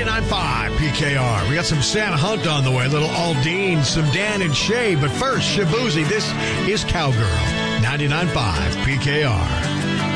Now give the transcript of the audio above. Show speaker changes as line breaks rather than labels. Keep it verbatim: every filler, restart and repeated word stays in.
ninety-nine point five P K R. We got some Santa Hunt on the way, a little Aldine, some Dan and Shay. But first, Shabuzi, this is Cowgirl, ninety-nine point five P K R.